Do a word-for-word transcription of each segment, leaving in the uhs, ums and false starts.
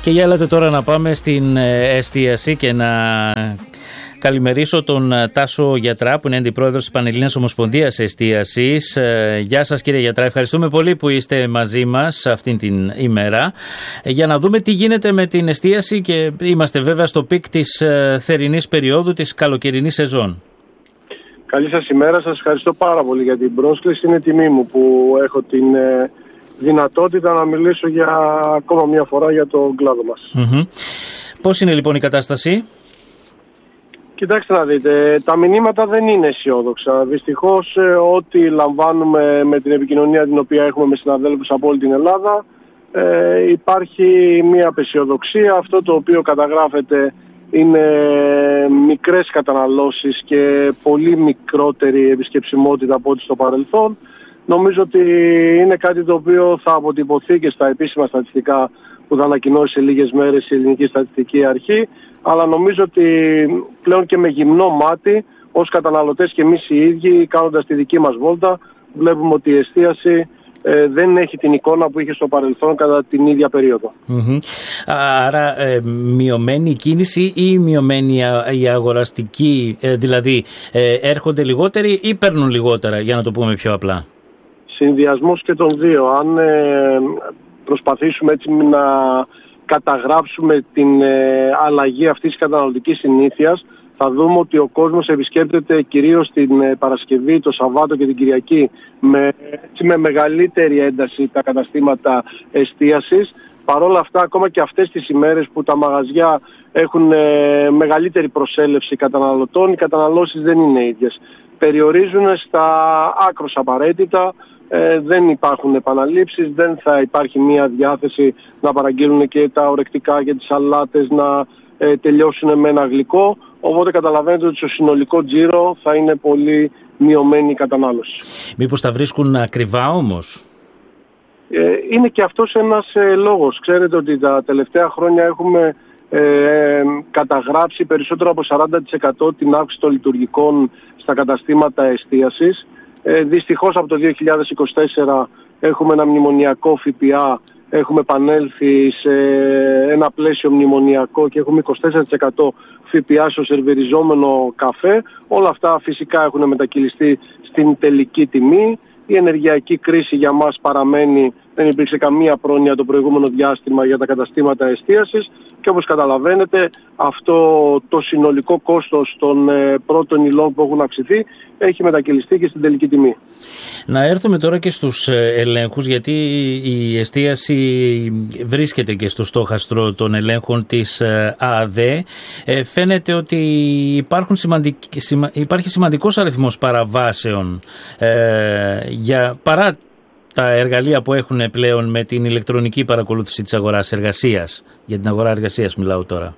Και για έλατε τώρα να πάμε στην εστίαση και να καλημερίσω τον Τάσο Γιατρά, που είναι αντιπρόεδρος της Πανελλήνιας Ομοσπονδίας Εστίασης. Γεια σας κύριε Γιατρά, ευχαριστούμε πολύ που είστε μαζί μας αυτήν την ημέρα για να δούμε τι γίνεται με την εστίαση, και είμαστε βέβαια στο πικ της θερινής περίοδου, της καλοκαιρινής σεζόν. Καλή σας ημέρα, σας ευχαριστώ πάρα πολύ για την πρόσκληση. Είναι τιμή μου που έχω την ε, δυνατότητα να μιλήσω για ακόμα μια φορά για τον κλάδο μας. Mm-hmm. Πώς είναι λοιπόν η κατάσταση? Κοιτάξτε να δείτε, τα μηνύματα δεν είναι αισιόδοξα. Δυστυχώς ε, ό,τι λαμβάνουμε με την επικοινωνία την οποία έχουμε με συναδέλφους από όλη την Ελλάδα, ε, υπάρχει μια απεσιοδοξία. Αυτό το οποίο καταγράφεται είναι μικρές καταναλώσεις και πολύ μικρότερη επισκεψιμότητα από ό,τι στο παρελθόν. Νομίζω ότι είναι κάτι το οποίο θα αποτυπωθεί και στα επίσημα στατιστικά που θα ανακοινώσει σε λίγες μέρες η Ελληνική Στατιστική Αρχή, αλλά νομίζω ότι πλέον και με γυμνό μάτι, ως καταναλωτές και εμείς οι ίδιοι, κάνοντας τη δική μας βόλτα, βλέπουμε ότι η εστίαση ε, δεν έχει την εικόνα που είχε στο παρελθόν κατά την ίδια περίοδο. Mm-hmm. Άρα ε, μειωμένη η κίνηση ή μειωμένη η αγοραστική, ε, δηλαδή ε, έρχονται λιγότεροι ή παίρνουν λιγότερα, για να το πούμε πιο απλά? Συνδυασμός και των δύο. Αν ε, προσπαθήσουμε έτσι να καταγράψουμε την ε, αλλαγή αυτής της καταναλωτικής συνήθειας, θα δούμε ότι ο κόσμος επισκέπτεται κυρίως την ε, Παρασκευή, το Σαββάτο και την Κυριακή με, έτσι, με μεγαλύτερη ένταση τα καταστήματα εστίασης. Παρ' όλα αυτά, ακόμα και αυτές τις ημέρες που τα μαγαζιά έχουν ε, μεγαλύτερη προσέλευση καταναλωτών, οι καταναλώσεις δεν είναι ίδιες. Περιορίζουν στα άκρως απαραίτητα. Ε, δεν υπάρχουν επαναλήψεις, δεν θα υπάρχει μια διάθεση να παραγγείλουν και τα ορεκτικά και τις σαλάτες να ε, τελειώσουν με ένα γλυκό, οπότε καταλαβαίνετε ότι στο συνολικό τζίρο θα είναι πολύ μειωμένη η κατανάλωση. Μήπως τα βρίσκουν ακριβά όμως? Ε, είναι και αυτός ένας ε, λόγος. Ξέρετε ότι τα τελευταία χρόνια έχουμε ε, ε, καταγράψει περισσότερο από σαράντα τοις εκατό την αύξηση των λειτουργικών στα καταστήματα εστίασης. Ε, δυστυχώς από το δύο χιλιάδες είκοσι τέσσερα έχουμε ένα μνημονιακό ΦΠΑ, έχουμε επανέλθει σε ένα πλαίσιο μνημονιακό και έχουμε είκοσι τέσσερα τοις εκατό ΦΠΑ στο σερβιριζόμενο καφέ. Όλα αυτά φυσικά έχουν μετακυλιστεί στην τελική τιμή. Η ενεργειακή κρίση για μας παραμένει, δεν υπήρξε καμία πρόνοια το προηγούμενο διάστημα για τα καταστήματα εστίασης και όπως καταλαβαίνετε αυτό το συνολικό κόστος των ε, πρώτων υλών που έχουν αυξηθεί έχει μετακυλιστεί και στην τελική τιμή. Να έρθουμε τώρα και στους ελέγχους, γιατί η εστίαση βρίσκεται και στο στόχαστρο των ελέγχων της ΑΑΔΕ. Ε, φαίνεται ότι υπάρχουν σημαντικ... υπάρχει σημαντικός αριθμός παραβάσεων ε, για παρά τα εργαλεία που έχουν πλέον με την ηλεκτρονική παρακολούθηση της αγοράς εργασίας. Για την αγορά εργασίας μιλάω τώρα.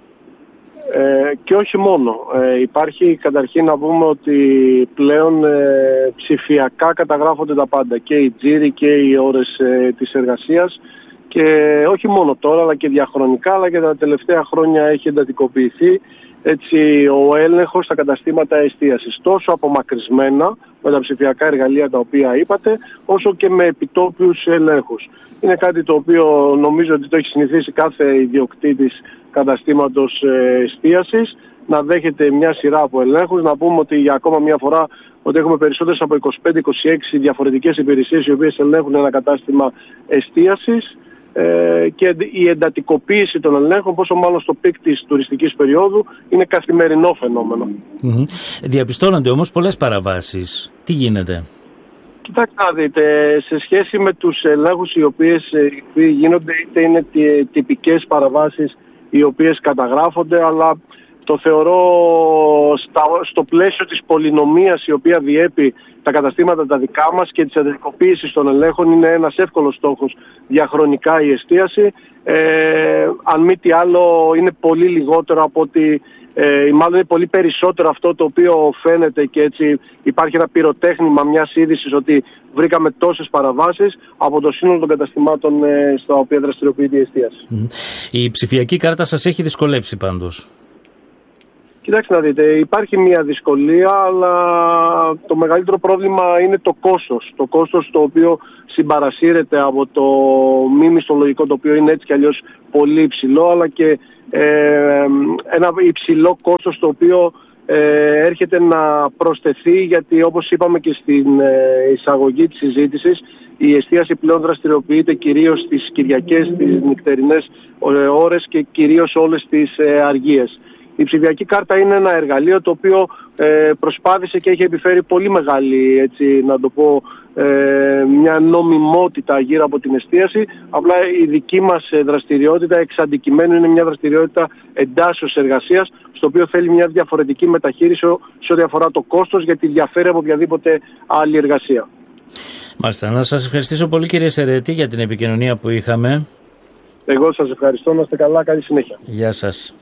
Ε, και όχι μόνο. Ε, υπάρχει καταρχήν να πούμε ότι πλέον ε, ψηφιακά καταγράφονται τα πάντα. Και οι τζίροι και οι ώρες ε, της εργασίας. Και όχι μόνο τώρα αλλά και διαχρονικά, αλλά και τα τελευταία χρόνια έχει εντατικοποιηθεί έτσι, ο έλεγχος στα καταστήματα εστίασης. Τόσο απομακρυσμένα με τα ψηφιακά εργαλεία τα οποία είπατε, όσο και με επιτόπιους ελέγχους. Είναι κάτι το οποίο νομίζω ότι το έχει συνηθίσει κάθε ιδιοκτήτης καταστήματος εστίασης, να δέχεται μια σειρά από ελέγχους. Να πούμε ότι για ακόμα μια φορά ότι έχουμε περισσότερες από είκοσι πέντε είκοσι έξι διαφορετικές υπηρεσίες οι οποίες ελέγχουν ένα κατάστημα εστίασης. Ε, και η εντατικοποίηση των ελέγχων, πόσο μάλλον στο πικ της τουριστικής περίοδου, είναι καθημερινό φαινόμενο. Mm-hmm. Διαπιστώνονται όμως πολλές παραβάσεις. Τι γίνεται? Κοιτάξτε να δείτε, σε σχέση με τους ελέγχους οι οποίες γίνονται, είτε είναι τυπικές παραβάσεις οι οποίες καταγράφονται, αλλά το θεωρώ στο πλαίσιο της πολυνομίας η οποία διέπει τα καταστήματα τα δικά μας και της εντατικοποίησης των ελέγχων, είναι ένας εύκολος στόχος διαχρονικά η εστίαση. Ε, αν μη τι άλλο είναι πολύ λιγότερο από ότι, ε, μάλλον είναι πολύ περισσότερο αυτό το οποίο φαίνεται και έτσι υπάρχει ένα πυροτέχνημα μιας είδησης ότι βρήκαμε τόσες παραβάσεις από το σύνολο των καταστημάτων ε, στα οποία δραστηριοποιείται η εστίαση. Η ψηφιακή κάρτα σας έχει δυσκολέψει πάντως? Κοιτάξτε να δείτε, υπάρχει μια δυσκολία, αλλά το μεγαλύτερο πρόβλημα είναι το κόστος. Το κόστος το οποίο συμπαρασύρεται από το μη μισθολογικό, το οποίο είναι έτσι κι αλλιώς πολύ υψηλό, αλλά και ε, ένα υψηλό κόστος το οποίο ε, έρχεται να προσθεθεί, γιατί όπως είπαμε και στην ε, εισαγωγή της συζήτησης, η εστίαση πλέον δραστηριοποιείται κυρίως στις Κυριακές, στις νυχτερινές ώρες και κυρίως όλες τις ε, αργίες. Η ψηφιακή κάρτα είναι ένα εργαλείο το οποίο ε, προσπάθησε και έχει επιφέρει πολύ μεγάλη, έτσι να το πω, ε, μια νομιμότητα γύρω από την εστίαση. Απλά η δική μας δραστηριότητα εξ αντικειμένου είναι μια δραστηριότητα εντάσσεως εργασίας, στο οποίο θέλει μια διαφορετική μεταχείριση σε ό,τι αφορά το κόστος, γιατί διαφέρει από οποιαδήποτε άλλη εργασία. Μάλιστα. Να σας ευχαριστήσω πολύ, κύριε Σερέτη, για την επικοινωνία που είχαμε. Εγώ σας ευχαριστώ. Να είστε καλά. Καλή συνέχεια. Γεια σας.